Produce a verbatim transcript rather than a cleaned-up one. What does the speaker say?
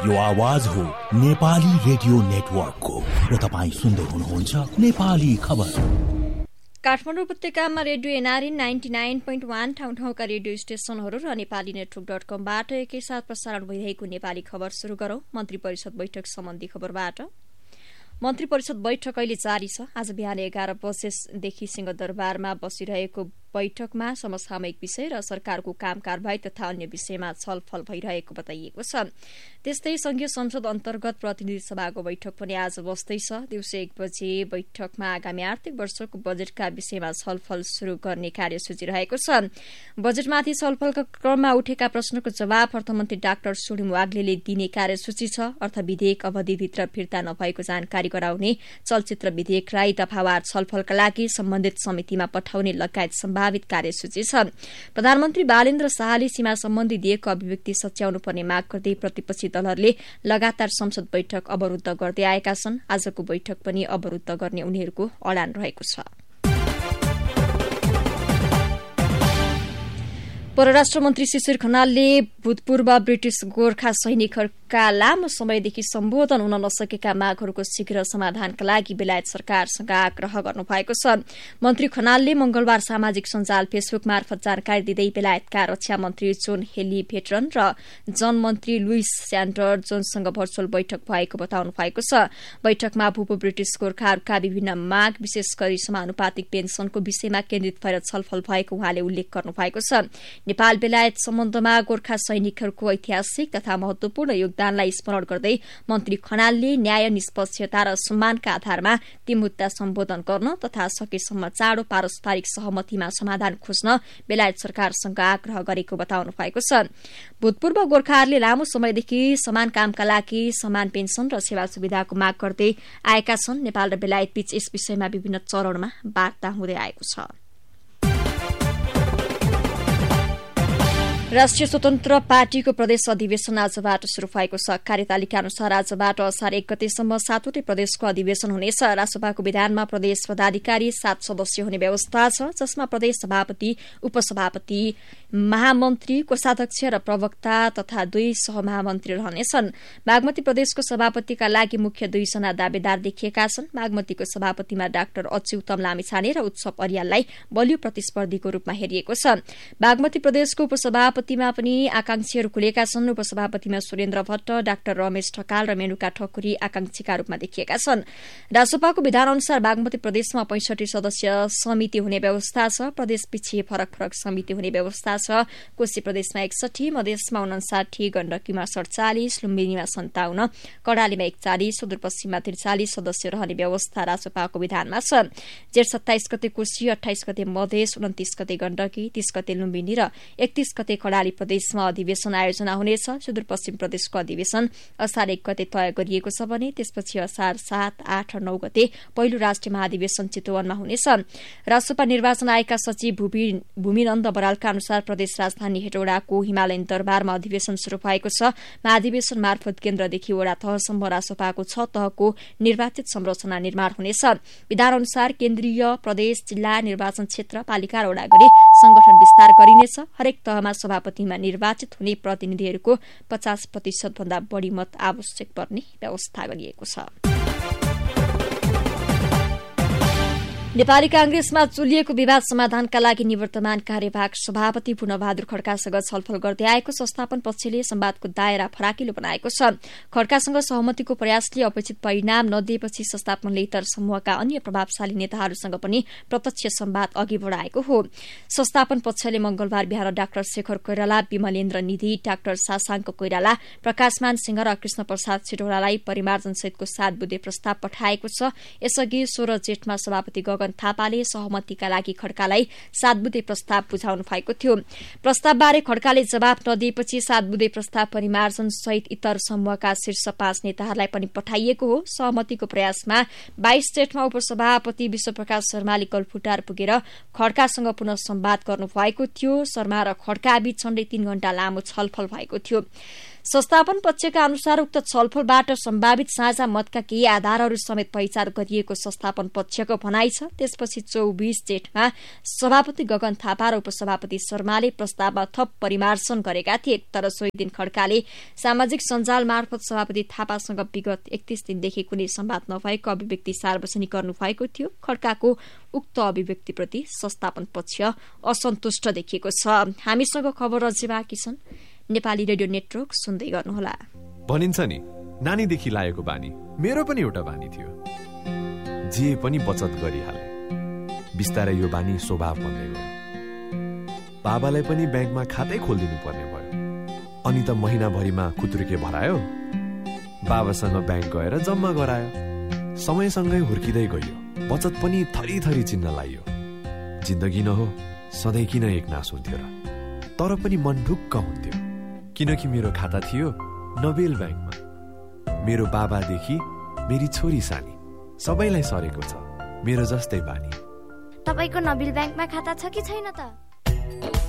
यो आवाज हो नेपाली रेडियो नेटवर्कको र तपाईँ सुन्दै हुनुहुन्छ नेपाली खबर। काठमाडौँ उपत्यकामा radio NRA ninety nine point one ठाउँ ठाउँका रेडियो स्टेशनहरू र नेपाली नेटवर्क डट कमबाट एकैसाथ प्रसारण भइरहेको नेपाली खबर शुरू गरौं। मन्त्री परिषद बैठक सम्बन्धी खबरबाट। मन्त्री परिषद बैठक अहिले जारी छ। आज बिहान एघार बजेदेखि सिंहदरबारमा बसिरहेको बैठकमा समसामयिक विषय र सरकारको काम कारबाही तथा अन्य विषयमा छलफल भइरहेको बताइएको छ। त्यस्तै संघीय संसद अन्तर्गत प्रतिनिधि सभाको बैठक पनि आज बस्दैछ। दिउँसो एक बजे बैठकमा आगामी आर्थिक वर्षको बजेटका विषयमा छलफल शुरू गर्ने कार्यसूची रहेको छ। बजेटमाथि छलफलका क्रममा उठेका प्रश्नको जवाब अर्थमन्त्री डाक्टर सुडिम वाग्लेले दिने कार्यसूची छ। अर्थ विधेयक अवधिभित्र फिर्ता नभएको जानकारी गराउने, चलचित्र विधेयकलाई दफावार छलफलका लागि सम्बन्धित समितिमा पठाउने लगायत सम्भावित कार्यसूची छ। प्रधानमन्त्री बालेन्द्र शाहले सीमा सम्बन्धी दिएको अभिव्यक्ति सच्याउनु पर्ने माग गर्दै प्रतिपक्षी दलहरूले लगातार संसद बैठक अवरूद्ध गर्दै आएका छन्। आजको बैठक पनि अवरूद्ध गर्ने उनीहरूको अडान रहेको छ। परराष्ट्र मन्त्री शिशिर खनालले भूतपूर्व ब्रिटिश गोर्खा सैनिकहरूका लामो समयदेखि सम्बोधन हुन नसकेका मागहरूको शीघ्र समाधानका लागि बेलायत सरकारसँग आग्रह गर्नुभएको छ। मन्त्री खनालले मंगलबार सामाजिक सञ्जाल फेसबुक मार्फत जानकारी दिँदै बेलायतका रक्षा मन्त्री जोन हेली भेटरन र जनमन्त्री लुइस स्यान्डर जोनसँग भर्चुअल बैठक भएको बताउनु भएको छ। बैठकमा भूपू ब्रिटिश गोर्खाहरूका विभिन्न माग, विशेष गरी समानुपातिक पेन्सनको विषयमा केन्द्रित भएर छलफल भएको उहाँले उल्लेख गर्नु भएको छ। नेपाल बेलायत सम्बन्धमा गोर्खा सैनिकहरूको ऐतिहासिक तथा महत्वपूर्ण योगदानलाई स्मरण गर्दै मन्त्री खनालले न्याय, निष्पक्षता र सम्मानका आधारमा ती मुद्दा सम्बोधन गर्न तथा सकेसम्म चाँडो पारस्परिक सहमतिमा समाधान खोज्न बेलायत सरकारसँग आग्रह गरेको बताउनु भएको छ। भूतपूर्व गोर्खाहरूले लामो समयदेखि समान कामका लागि समान पेन्सन र सेवा सुविधाको माग गर्दै आएका छन्। नेपाल र बेलायत बीच यस विषयमा विभिन्न चरणमा वार्ता हुँदै आएको छ। राष्ट्रिय स्वतन्त्र पार्टीको प्रदेश अधिवेशन आजबाट शुरू भएको छ। कार्यतालिका अनुसार आजबाट असार एक गतेसम्म सातवटै प्रदेशको अधिवेशन हुनेछ। राष्ट्रसभाको विधानमा प्रदेश पदाधिकारी सात सदस्य हुने व्यवस्था छ, जसमा प्रदेश सभापति, उपसभापति, महामन्त्री, कोषाध्यक्ष र प्रवक्ता तथा दुई सहमहामन्त्री रहनेछन्। बागमती प्रदेशको सभापतिका लागि मुख्य दुईजना दावेदार देखिएका छन्। बागमतीको सभापतिमा डाक्टर अच्युतम लामिछाने र उत्सव अरियाललाई बलियो प्रतिस्पर्धीको रूपमा हेरिएको छ। बागमती प्रदेशको उपसभापति मा पनि आकांक्षीहरू खुलेका छन्। उपसभापतिमा सुरेन्द्र भट्ट, डाक्टर रमेश ठकाल र मेनुका ठकुरी आकांक्षीका रूपमा देखिएका छन्। राजसभाको विधान अनुसार बागमती प्रदेशमा पैंसठी सदस्य समिति हुने व्यवस्था छ। प्रदेश पछि फरक फरक समिति हुने व्यवस्था छ। कोशी प्रदेशमा एकसठी, मधेसमा उनासाठी, गण्डकीमा सड़चालिस, लुम्बिनीमा सन्ताउन्न, कर्णालीमा एकचालिस, सुदूरपश्चिममा त्रिचालिस सदस्य रहने व्यवस्था राजसभाको विधानमा छ। जेठ सत्ताइस गते कोशी, अठाइस गते मधेस, उन्तिस गते गण्डकी, तीस गते लुम्बिनी र एकतीस गते कर्णाली प्रदेशमा अधिवेशन आयोजना हुनेछ। सुदूरपश्चिम प्रदेशको अधिवेशन असार एक गते तय गरिएको छ भने त्यसपछि असार सात, आठ र नौ गते पहिलो राष्ट्रिय महाधिवेशन चितवनमा हुनेछ। राजसभा निर्वाचन आयोगका सचिव भूमिनन्द बरालका अनुसार प्रदेश राजधानी हेटौडाको हिमालयन दरबारमा अधिवेशन शुरू भएको छ। महाधिवेशन मार्फत केन्द्रदेखि वडा तहसम्म राजसभाको छ तहको निर्वाचित संरचना निर्माण हुनेछ। विधान अनुसार केन्द्रीय, प्रदेश, जिल्ला, निर्वाचन क्षेत्र, पालिका र वडा गरी संगठन विस्तार गरिनेछ। हरेक तहमा सभापतिमा निर्वाचित हुने प्रतिनिधिहरूको पचास प्रतिशत भन्दा बढ़ी मत आवश्यक पर्ने व्यवस्था गरिएको छ। नेपाली कांग्रेसमा चुलिएको विवाद समाधानका लागि निवर्तमान कार्यवाहक सभापति पूर्णबहादुर खड्कासँग छलफल गर्दै आएको संस्थापन पक्षले संवादको दायरा फराकिलो बनाएको छ। खड्कासँग सहमतिको प्रयासले अपेक्षित परिणाम नदिएपछि संस्थापनले इतर समूहका अन्य प्रभावशाली नेताहरूसँग पनि प्रत्यक्ष संवाद अघि बढ़ाएको हो। संस्थापन पक्षले मंगलबार बिहान डाक्टर शेखर कोइराला, विमलेन्द्र निधि, डाक्टर सासाङ्क कोइराला, प्रकाशमान सिंह र कृष्ण प्रसाद सिटौलालाई परिमार्जन सहितको सात बुँदे प्रस्ताव पठाएको छ। यसअघि सोह्र जेठमा सभापति गगन थापाले सहमतिका लागि खड्कालाई सात बुँदे प्रस्ताव बुझाउनु भएको थियो। प्रस्तावबारे खड्काले जवाब नदिएपछि सात बुँदे प्रस्ताव परिमार्जन सहित इतर समूहका शीर्ष पाँच नेताहरूलाई पनि पठाइएको हो। सहमतिको प्रयासमा बाइस जेठमा उपसभापति विश्वप्रकाश शर्माले गलफुटार पुगेर खड्कासँग पुनः संवाद गर्नुभएको थियो। शर्मा र खड्का बीच झण्डै तीन घण्टा लामो छलफल भएको थियो। संस्थापन पक्षका अनुसार उक्त छलफलबाट सम्भावित साझा मतका केही आधारहरू समेत पहिचान गरिएको संस्थापन पक्षको भनाइ छ। त्यसपछि चौबीस जेठमा सभापति गगन थापा र उपसभापति शर्माले प्रस्तावमा थप परिमार्जन गरेका थिए। तर सोही दिन खड्काले सामाजिक सञ्जाल मार्फत सभापति थापासँग विगत एकतीस दिनदेखि कुनै संवाद नभएको अभिव्यक्ति सार्वजनिक गर्नु भएको थियो। खड्काको उक्त अभिव्यक्तिप्रति संस्थापन पक्ष असन्तुष्ट देखिएको छ। हामीसँग खबर अझै बाँकी छन्। नेपाली रेडियो नेटवर्क सुन्दै गर्नुहोला। भनिन्छ नि, नानीदेखि लागेको बानी मेरो पनि एउटा बानी थियो। जे पनि बचत गरिहाले। बिस्तारै यो बानी स्वभाव बन्दै गयो। बाबालाई पनि ब्याङ्कमा खातै खोलिदिनु पर्ने भयो। अनि त महिनाभरिमा कुत्रुके भरायो। बाबासँग ब्याङ्क गएर जम्मा गरायो। समयसँगै हुर्किँदै गयो। बचत पनि थरी थरी चिन्न लाग्यो। जिन्दगी न हो, सधैँ किन एक नास हुन्थ्यो र? तर पनि मन ढुक्क हुन्थ्यो, किनकि मेरो खाता थियो नोबेल ब्याङ्कमा। मेरो बाबादेखि मेरी छोरी सानी सबैलाई सरेको छ मेरो जस्तै बानी। तपाईको नोबेल ब्याङ्कमा खाता छ कि छैन त?